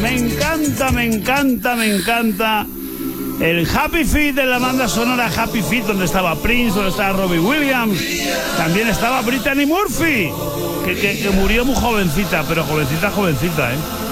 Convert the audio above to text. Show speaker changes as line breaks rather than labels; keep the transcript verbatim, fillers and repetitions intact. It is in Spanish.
Me encanta, me encanta, me encanta el Happy Feet de la banda sonora Happy Feet, donde estaba Prince, donde estaba Robbie Williams, también estaba Brittany Murphy, que, que, que murió muy jovencita, pero jovencita, jovencita, ¿eh?